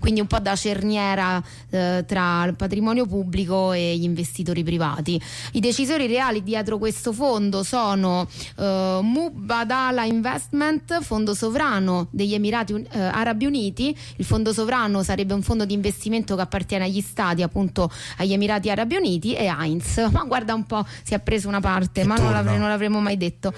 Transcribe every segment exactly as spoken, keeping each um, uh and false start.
quindi un po' da cerniera eh, tra il patrimonio pubblico e gli investitori privati. I decisori reali dietro questo fondo sono eh, Mubadala Investment, fondo sovrano degli Emirati eh, Arabi Uniti. Il fondo sovrano sarebbe un fondo di investimento che appartiene agli stati, appunto agli Emirati Arabi Uniti, e Heinz, ma guarda un po', si è preso una parte, che ma non, l'avre- non l'avremmo mai detto.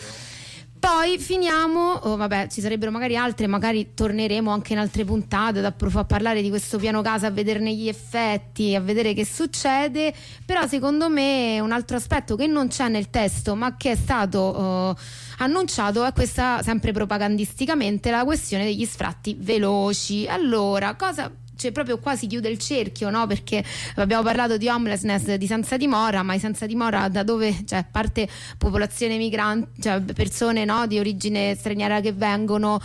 Poi finiamo, oh, vabbè, ci sarebbero magari altre, magari torneremo anche in altre puntate ad approf- a parlare di questo piano casa, a vederne gli effetti, a vedere che succede. Però secondo me un altro aspetto che non c'è nel testo ma che è stato uh, annunciato è questa, sempre propagandisticamente, la questione degli sfratti veloci. Allora, cosa... cioè proprio qua si chiude il cerchio, no? Perché abbiamo parlato di homelessness, di senza dimora, ma i senza dimora da dove, cioè, parte popolazione migrante, cioè persone, no, di origine straniera che vengono,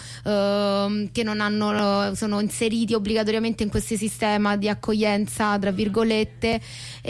eh, che non hanno, sono inseriti obbligatoriamente in questo sistema di accoglienza, tra virgolette,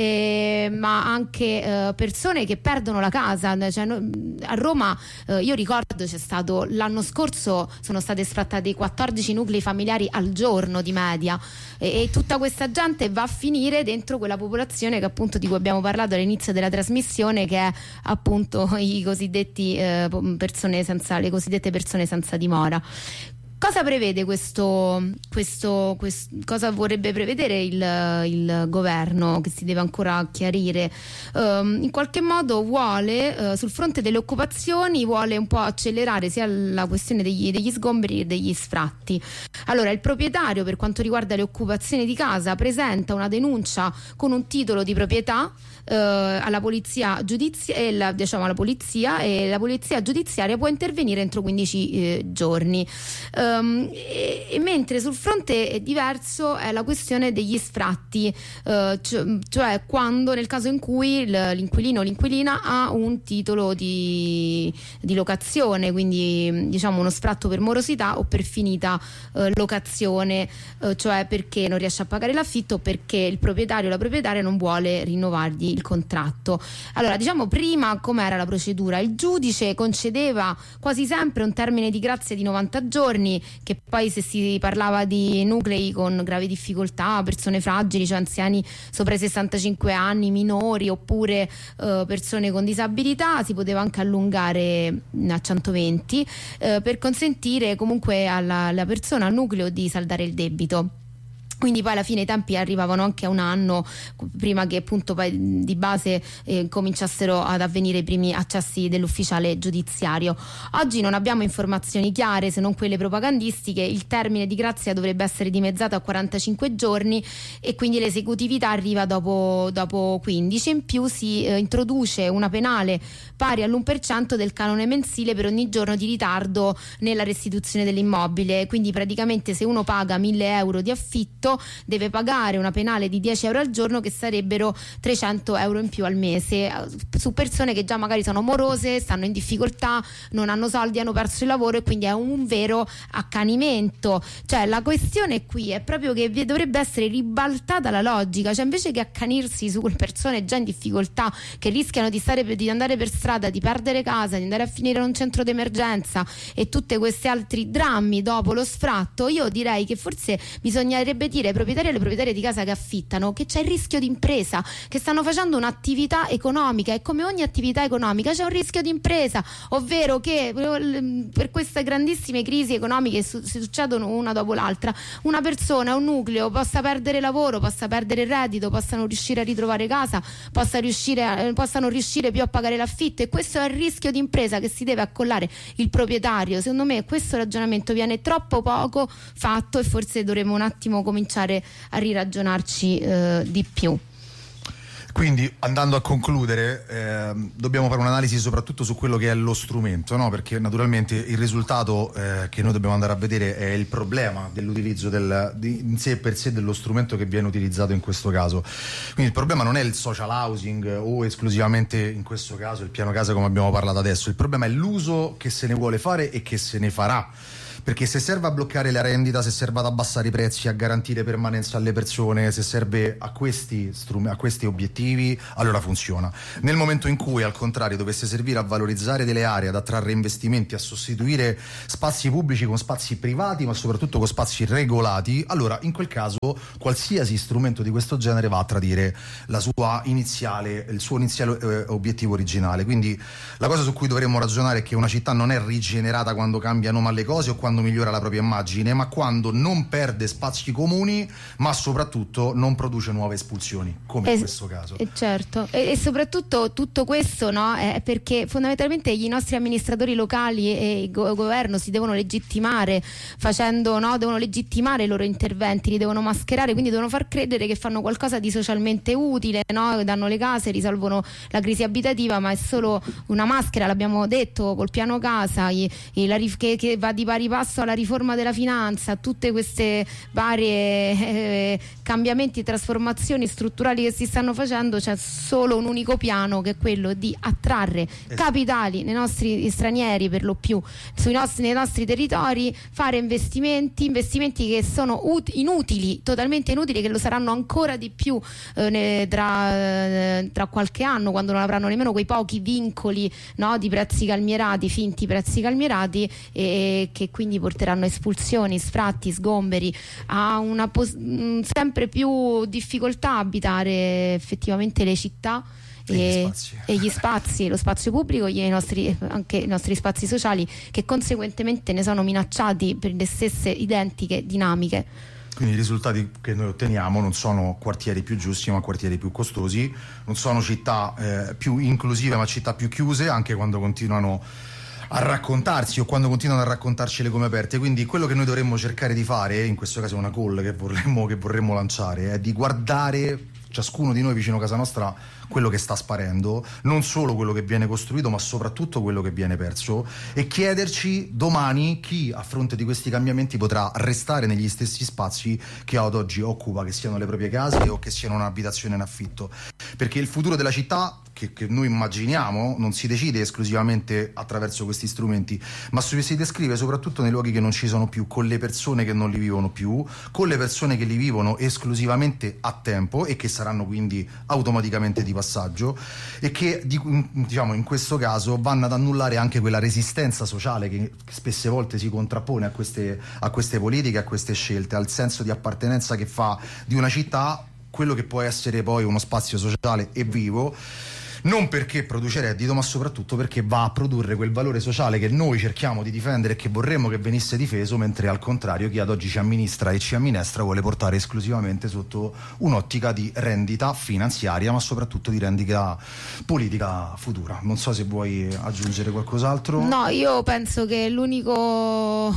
eh, ma anche eh, persone che perdono la casa. Cioè, no, a Roma eh, io ricordo c'è stato l'anno scorso, sono state sfrattate quattordici nuclei familiari al giorno di media. E, e tutta questa gente va a finire dentro quella popolazione che appunto di cui abbiamo parlato all'inizio della trasmissione, che è appunto i cosiddetti eh, persone senza, le cosiddette persone senza dimora. Cosa prevede questo, questo, questo cosa vorrebbe prevedere il, il governo, che si deve ancora chiarire? Um, in qualche modo vuole, uh, sul fronte delle occupazioni, vuole un po' accelerare sia la questione degli, degli sgomberi che degli sfratti. Allora, il proprietario, per quanto riguarda le occupazioni di casa, presenta una denuncia con un titolo di proprietà Uh, alla polizia giudiziaria, diciamo alla polizia, e la polizia giudiziaria può intervenire entro quindici eh, giorni. Um, e, e mentre sul fronte diverso è la questione degli sfratti, uh, cioè, cioè quando, nel caso in cui l'inquilino o l'inquilina ha un titolo di, di locazione, quindi diciamo uno sfratto per morosità o per finita uh, locazione, uh, cioè perché non riesce a pagare l'affitto o perché il proprietario o la proprietaria non vuole rinnovargli il contratto. Allora, diciamo prima com'era la procedura: il giudice concedeva quasi sempre un termine di grazia di novanta giorni, che poi, se si parlava di nuclei con gravi difficoltà, persone fragili, cioè anziani sopra i sessantacinque anni, minori oppure eh, persone con disabilità, si poteva anche allungare a centoventi eh, per consentire comunque alla, alla persona, al nucleo, di saldare il debito. Quindi poi alla fine i tempi arrivavano anche a un anno prima che appunto poi di base eh, cominciassero ad avvenire i primi accessi dell'ufficiale giudiziario. Oggi non abbiamo informazioni chiare, se non quelle propagandistiche. Il termine di grazia dovrebbe essere dimezzato a quarantacinque giorni e quindi l'esecutività arriva dopo, dopo quindici. In più si eh, introduce una penale pari all'uno per cento del canone mensile per ogni giorno di ritardo nella restituzione dell'immobile. Quindi praticamente se uno paga mille euro di affitto deve pagare una penale di dieci euro al giorno, che sarebbero trecento euro in più al mese, su persone che già magari sono morose, stanno in difficoltà, non hanno soldi, hanno perso il lavoro, e quindi è un vero accanimento. Cioè la questione qui è proprio che dovrebbe essere ribaltata la logica, cioè invece che accanirsi su persone già in difficoltà che rischiano di, stare, di andare per strada, di perdere casa, di andare a finire in un centro d'emergenza e tutti questi altri drammi dopo lo sfratto, io direi che forse bisognerebbe dire ai proprietari e alle proprietarie di casa che affittano che c'è il rischio di impresa, che stanno facendo un'attività economica, e come ogni attività economica c'è un rischio di impresa, ovvero che per queste grandissime crisi economiche su- si succedono una dopo l'altra, una persona, un nucleo possa perdere lavoro, possa perdere il reddito, possano riuscire a ritrovare casa, possa riuscire a, possano riuscire più a pagare l'affitto, e questo è il rischio di impresa che si deve accollare il proprietario. Secondo me questo ragionamento viene troppo poco fatto e forse dovremmo un attimo cominciare a riragionarci eh, di più. Quindi, andando a concludere, eh, dobbiamo fare un'analisi soprattutto su quello che è lo strumento, no? Perché naturalmente il risultato eh, che noi dobbiamo andare a vedere è il problema dell'utilizzo del, di, in sé per sé dello strumento che viene utilizzato in questo caso. Quindi il problema non è il social housing o esclusivamente in questo caso il piano casa come abbiamo parlato adesso, il problema è l'uso che se ne vuole fare e che se ne farà perché se serve a bloccare la rendita, se serve ad abbassare i prezzi, a garantire permanenza alle persone, se serve a questi, strum- a questi obiettivi, allora funziona. Nel momento in cui al contrario dovesse servire a valorizzare delle aree, ad attrarre investimenti, a sostituire spazi pubblici con spazi privati, ma soprattutto con spazi regolati, allora in quel caso qualsiasi strumento di questo genere va a tradire la sua iniziale, il suo iniziale eh, obiettivo originale. Quindi la cosa su cui dovremmo ragionare è che una città non è rigenerata quando cambiano male le cose o quando migliora la propria immagine, ma quando non perde spazi comuni, ma soprattutto non produce nuove espulsioni, come es- in questo caso. Eh certo, e, e soprattutto tutto questo, no, è perché fondamentalmente i nostri amministratori locali e il go- governo si devono legittimare facendo, no, devono legittimare i loro interventi, li devono mascherare, quindi devono far credere che fanno qualcosa di socialmente utile, no? Danno le case, risolvono la crisi abitativa, ma è solo una maschera, l'abbiamo detto col piano casa, i, i, la, che, che va di pari passo alla riforma della finanza, tutte queste varie eh, cambiamenti e trasformazioni strutturali che si stanno facendo. C'è solo un unico piano, che è quello di attrarre capitali nei nostri stranieri, per lo più sui nostri, nei nostri territori, fare investimenti investimenti che sono ut- inutili, totalmente inutili, che lo saranno ancora di più eh, ne, tra, eh, tra qualche anno, quando non avranno nemmeno quei pochi vincoli, no, di prezzi calmierati, finti prezzi calmierati, e che quindi porteranno a espulsioni, sfratti, sgomberi, a una pos- mh, sempre più difficoltà a abitare effettivamente le città e, e, gli e gli spazi, lo spazio pubblico e i nostri, anche i nostri spazi sociali, che conseguentemente ne sono minacciati per le stesse identiche dinamiche. Quindi i risultati che noi otteniamo non sono quartieri più giusti, ma quartieri più costosi, non sono città eh, più inclusive, ma città più chiuse, anche quando continuano a raccontarsi o quando continuano a raccontarcele come aperte. Quindi quello che noi dovremmo cercare di fare, in questo caso è una call che vorremmo, che vorremmo lanciare, è di guardare ciascuno di noi vicino a casa nostra quello che sta sparendo, non solo quello che viene costruito, ma soprattutto quello che viene perso, e chiederci domani chi a fronte di questi cambiamenti potrà restare negli stessi spazi che ad oggi occupa, che siano le proprie case o che siano un'abitazione in affitto. Perché il futuro della città che, che noi immaginiamo non si decide esclusivamente attraverso questi strumenti, ma si descrive soprattutto nei luoghi che non ci sono più, con le persone che non li vivono più, con le persone che li vivono esclusivamente a tempo e che saranno quindi automaticamente di passaggio, e che diciamo in questo caso vanno ad annullare anche quella resistenza sociale che spesse volte si contrappone a queste, a queste politiche, a queste scelte, al senso di appartenenza che fa di una città quello che può essere poi uno spazio sociale e vivo, non perché produce reddito, ma soprattutto perché va a produrre quel valore sociale che noi cerchiamo di difendere e che vorremmo che venisse difeso, mentre al contrario chi ad oggi ci amministra e ci amministra vuole portare esclusivamente sotto un'ottica di rendita finanziaria, ma soprattutto di rendita politica futura. Non so se vuoi aggiungere qualcos'altro. No, io penso che l'unico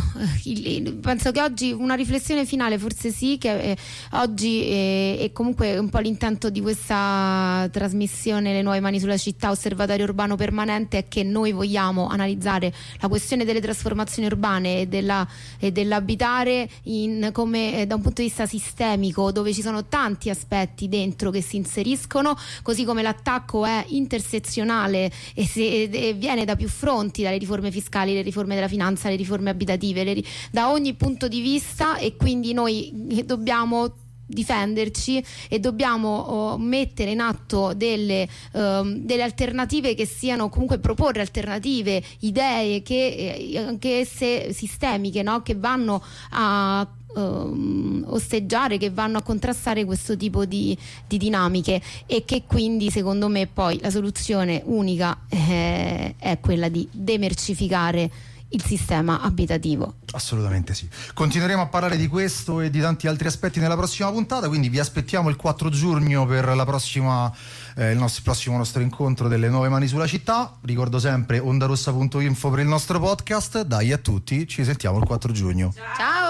penso che oggi una riflessione finale forse sì, che eh, oggi eh, e comunque un po' l'intento di questa trasmissione Le Nuove Mani sulla Città, osservatorio urbano permanente, è che noi vogliamo analizzare la questione delle trasformazioni urbane e, della, e dell'abitare in, come eh, da un punto di vista sistemico, dove ci sono tanti aspetti dentro che si inseriscono, così come l'attacco è intersezionale e, se, e viene da più fronti, dalle riforme fiscali, le riforme della finanza, le riforme abitative, le, da ogni punto di vista, e quindi noi dobbiamo difenderci e dobbiamo oh, mettere in atto delle, um, delle alternative che siano, comunque proporre alternative, idee che eh, anche esse sistemiche, no? Che vanno a um, osteggiare, che vanno a contrastare questo tipo di, di dinamiche, e che quindi secondo me poi la soluzione unica eh, è quella di demercificare il sistema abitativo. Assolutamente sì. Continueremo a parlare di questo e di tanti altri aspetti nella prossima puntata, quindi vi aspettiamo il quattro giugno per la prossima, eh, il nostro, prossimo nostro incontro delle Nuove Mani sulla Città. Ricordo sempre ondarossa punto info per il nostro podcast. Dai a tutti, ci sentiamo il quattro giugno. Ciao.